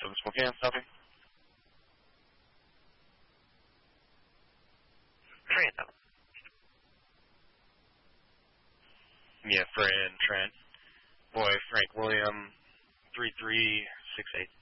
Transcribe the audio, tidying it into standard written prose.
7 Spokane, stopping. Trent. Yeah, Fran, Trent. Boy, Frank William, 3368.